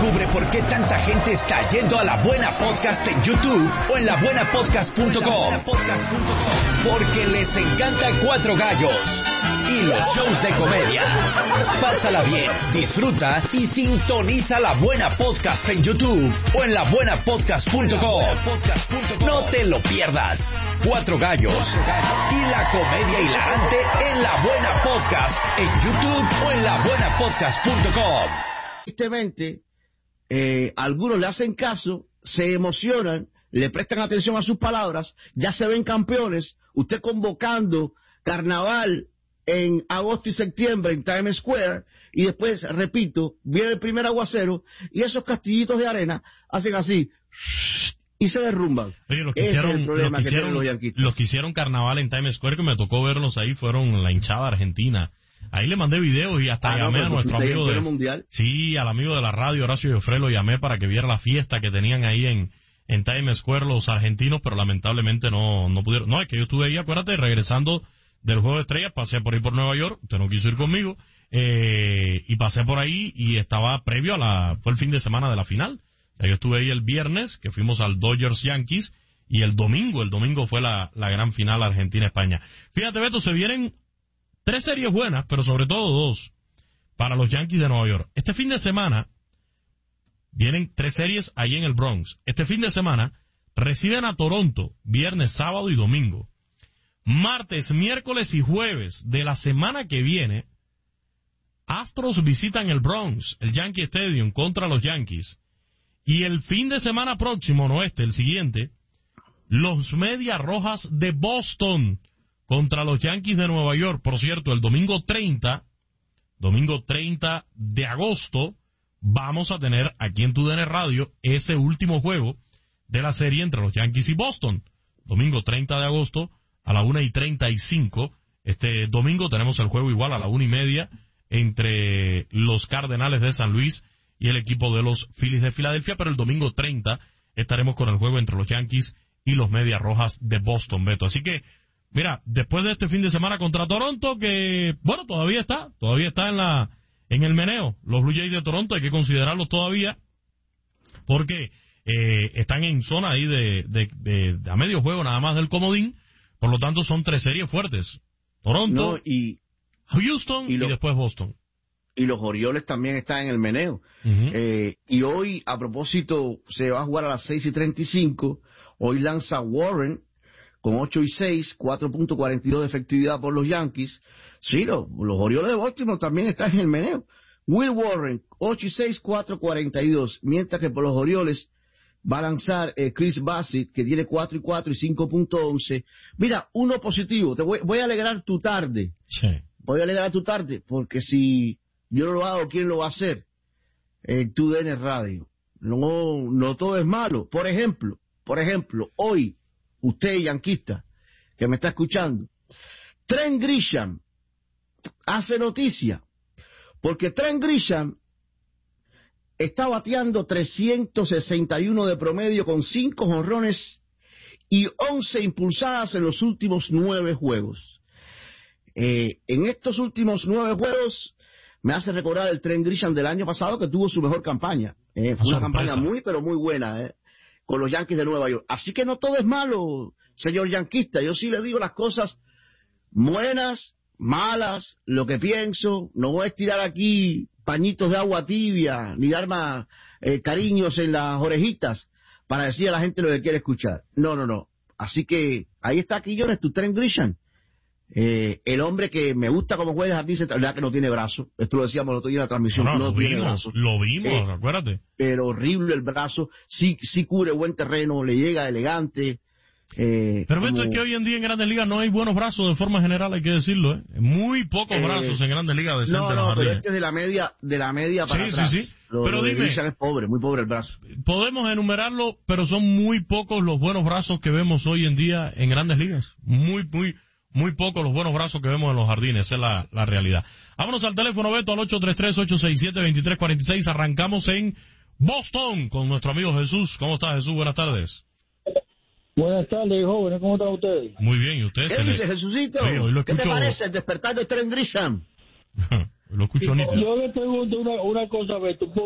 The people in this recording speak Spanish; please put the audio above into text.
Descubre por qué tanta gente está yendo a La Buena Podcast en YouTube o en labuenapodcast.com. Porque les encanta Cuatro Gallos y los shows de comedia. Pásala bien, disfruta y sintoniza La Buena Podcast en YouTube o en labuenapodcast.com. No te lo pierdas. Cuatro Gallos y la comedia hilarante en La Buena Podcast en YouTube o en labuenapodcast.com. Tristemente, algunos le hacen caso, se emocionan, le prestan atención a sus palabras, ya se ven campeones. Usted convocando carnaval en agosto y septiembre en Times Square, y después, repito, viene el primer aguacero y esos castillitos de arena hacen así y se derrumban. Oye, los que hicieron carnaval en Times Square, que me tocó verlos ahí, fueron la hinchada argentina. Ahí le mandé videos y hasta llamé a nuestro amigo mundial. Sí, al amigo de la radio, Horacio Joffre, lo llamé para que viera la fiesta que tenían ahí en Times Square los argentinos, pero lamentablemente no pudieron. No, es que yo estuve ahí, acuérdate, regresando del Juego de Estrellas, pasé por ahí por Nueva York, usted no quiso ir conmigo, y pasé por ahí y estaba previo fue el fin de semana de la final. Yo estuve ahí el viernes, que fuimos al Dodgers Yankees, y el domingo fue la gran final Argentina-España. Fíjate, Beto, se vienen 3 series buenas, pero sobre todo 2 para los Yankees de Nueva York. Este fin de semana vienen 3 series ahí en el Bronx. Este fin de semana reciben a Toronto, viernes, sábado y domingo. Martes, miércoles y jueves de la semana que viene, Astros visitan el Bronx, el Yankee Stadium, contra los Yankees. Y el fin de semana próximo, el siguiente, los Medias Rojas de Boston contra los Yankees de Nueva York. Por cierto, el domingo 30 de agosto, vamos a tener aquí en TUDN Radio ese último juego de la serie entre los Yankees y Boston. Domingo 30 de agosto a la 1:35. Este domingo tenemos el juego igual a la 1:30 entre los Cardenales de San Luis y el equipo de los Phillies de Filadelfia, pero el domingo 30 estaremos con el juego entre los Yankees y los Medias Rojas de Boston, Beto. Así que, mira, después de este fin de semana contra Toronto, que, bueno, todavía está en el meneo, los Blue Jays de Toronto, hay que considerarlos todavía, porque están en zona ahí de a medio juego nada más del comodín, por lo tanto son 3 series fuertes. Toronto, Houston y después Boston. Y los Orioles también están en el meneo. Y hoy, a propósito, se va a jugar a las 6:35. Hoy lanza Warren con 8-6, 4.42 de efectividad por los Yankees. Sí, los Orioles de Baltimore también están en el meneo. Will Warren, 8-6, 4.42. Mientras que por los Orioles va a lanzar Chris Bassitt, que tiene 4-4 y 5.11. Mira, uno positivo. Voy a alegrar tu tarde. Sí. Voy a alegrar tu tarde, porque si yo no lo hago, ¿quién lo va a hacer? TUDN Radio. No todo es malo. Por ejemplo, hoy, usted, yanquista, que me está escuchando, Trent Grisham hace noticia, porque Trent Grisham está bateando 361 de promedio con 5 jonrones y 11 impulsadas en los últimos 9 juegos. En estos últimos 9 juegos me hace recordar el Trent Grisham del año pasado, que tuvo su mejor campaña. Fue una campaña muy, pero muy buena, con los Yankees de Nueva York. Así que no todo es malo, señor yanquista. Yo sí le digo las cosas buenas, malas, lo que pienso. No voy a estirar aquí pañitos de agua tibia, ni dar más cariños en las orejitas para decir a la gente lo que quiere escuchar. No. Así que ahí está, Quillones, tu Trent Grisham. El hombre que me gusta como juega jardín central, verdad que no tiene brazo. Esto lo decíamos el otro día en la transmisión. No tiene brazo. Lo vimos, acuérdate. Pero horrible el brazo. Sí cubre buen terreno, le llega elegante. Pero Beto, es que hoy en día en Grandes Ligas no hay buenos brazos de forma general, hay que decirlo, Muy pocos brazos en Grandes Ligas decentes. Pero este es de la media para atrás. Sí. Pero dime, es pobre, muy pobre el brazo. Podemos enumerarlo, pero son muy pocos los buenos brazos que vemos hoy en día en Grandes Ligas. Muy pocos los buenos brazos que vemos en los jardines, esa es la realidad. Vámonos al teléfono, Beto, al 833-867-2346. Arrancamos en Boston con nuestro amigo Jesús. ¿Cómo está, Jesús? Buenas tardes. Buenas tardes, jóvenes. ¿Cómo están ustedes? Muy bien, ¿y usted? ¿Qué dice, Jesucito? Oye, ¿Qué te parece el despertar de Trent Grisham? Lo escucho nítido. Yo le pregunto una cosa, Beto.